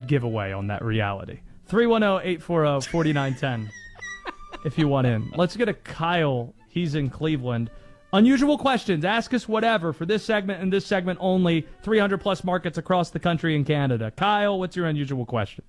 giveaway on that reality. 310-840-4910 if you want in. Let's get a Kyle. He's in Cleveland. Unusual questions. Ask us whatever for this segment and this segment only. 300-plus markets across the country and Canada. Kyle, what's your unusual question?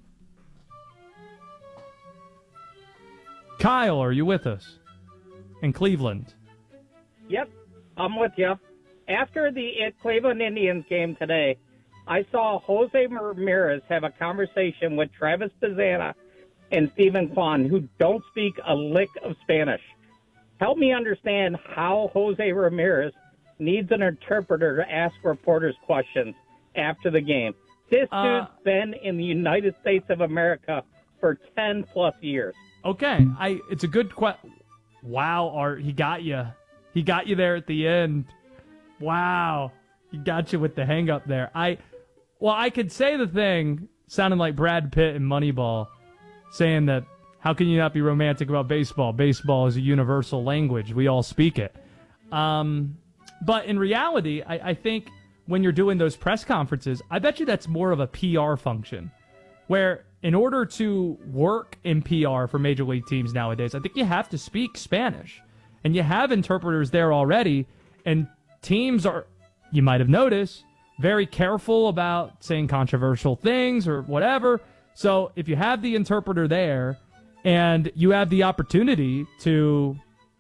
Kyle, are you with us? In Cleveland. Yep, I'm with you. After the Cleveland Indians game today, I saw Jose Ramirez have a conversation with Travis Bazzana and Stephen Kwan, who don't speak a lick of Spanish. Help me understand how Jose Ramirez needs an interpreter to ask reporters questions after the game. This dude's been in the United States of America for 10-plus years. Okay, it's a good question. Wow, Art, he got you. He got you there at the end. Wow, he got you with the hang-up there. I could say the thing sounding like Brad Pitt in Moneyball, saying that how can you not be romantic about baseball? Baseball is a universal language. We all speak it. But in reality, I think when you're doing those press conferences, I bet you that's more of a PR function, where in order to work in PR for major league teams nowadays, I think you have to speak Spanish. And you have interpreters there already, and teams are, you might have noticed, very careful about saying controversial things or whatever. So if you have the interpreter there and you have the opportunity to,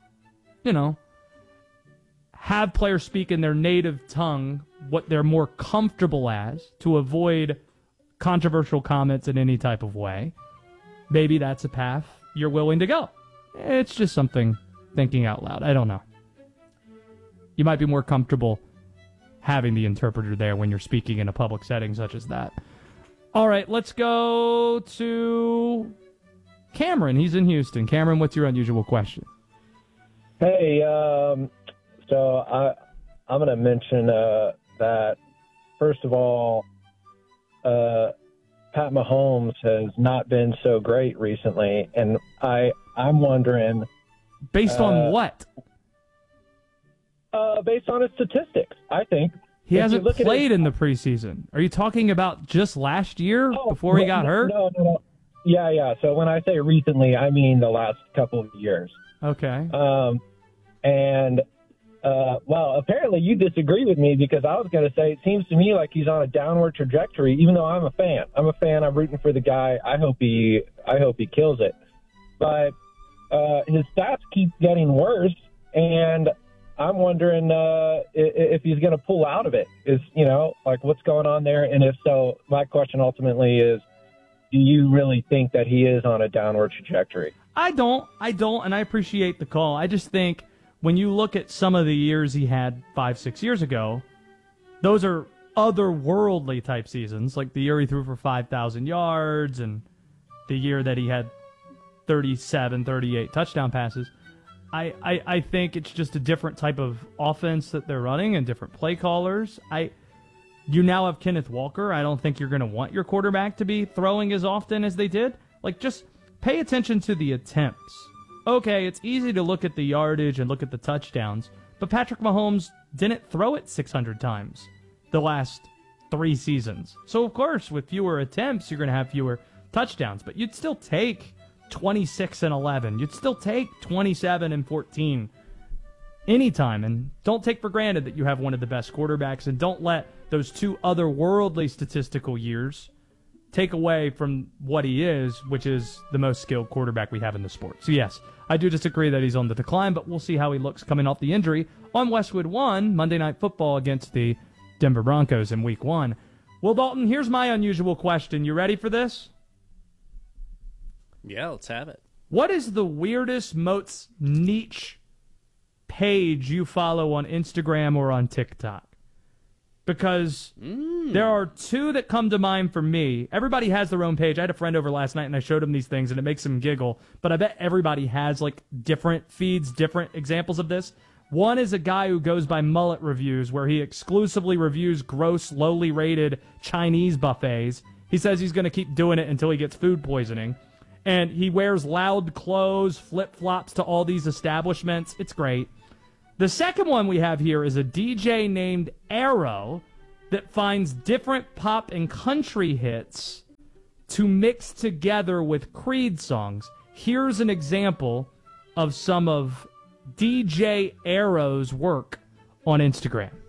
have players speak in their native tongue, what they're more comfortable as, to avoid controversial comments in any type of way, maybe that's a path you're willing to go. It's just something thinking out loud. I don't know. You might be more comfortable having the interpreter there when you're speaking in a public setting such as that. All right, let's go to Cameron. He's in Houston. Cameron, what's your unusual question? Hey, so I'm going to mention that, first of all, Pat Mahomes has not been so great recently, and I'm wondering... Based on what? Based on his statistics, I think. He hasn't played in the preseason. Are you talking about just last year before he got hurt? No. Yeah. So when I say recently, I mean the last couple of years. Okay. Well, apparently you disagree with me, because I was going to say it seems to me like he's on a downward trajectory, even though I'm a fan. I'm rooting for the guy. I hope he kills it. But his stats keep getting worse, and I'm wondering if he's going to pull out of it. What's going on there? And if so, my question ultimately is, do you really think that he is on a downward trajectory? I don't, and I appreciate the call. I just think when you look at some of the years he had 5-6 years ago, those are otherworldly type seasons, like the year he threw for 5,000 yards and the year that he had 37, 38 touchdown passes. I think it's just a different type of offense that they're running and different play callers. You now have Kenneth Walker. I don't think you're going to want your quarterback to be throwing as often as they did. Just pay attention to the attempts. Okay, it's easy to look at the yardage and look at the touchdowns, but Patrick Mahomes didn't throw it 600 times the last 3 seasons. So, of course, with fewer attempts, you're going to have fewer touchdowns, but you'd still take 26-11. You'd still take 27-14 anytime, and don't take for granted that you have one of the best quarterbacks, and don't let those 2 otherworldly statistical years take away from what he is, which is the most skilled quarterback we have in the sport. So yes, I do disagree that he's on the decline, but we'll see how he looks coming off the injury on Westwood One, Monday Night Football against the Denver Broncos in Week 1. Well, Dalton, here's my unusual question. You ready for this? Yeah, let's have it. What is the weirdest, most niche page you follow on Instagram or on TikTok? Because there are 2 that come to mind for me. Everybody has their own page. I had a friend over last night, and I showed him these things, and it makes him giggle. But I bet everybody has, different feeds, different examples of this. One is a guy who goes by Mullet Reviews, where he exclusively reviews gross, lowly rated Chinese buffets. He says he's going to keep doing it until he gets food poisoning. And he wears loud clothes, flip-flops to all these establishments. It's great. The second one we have here is a DJ named Arrow that finds different pop and country hits to mix together with Creed songs. Here's an example of some of DJ Arrow's work on Instagram.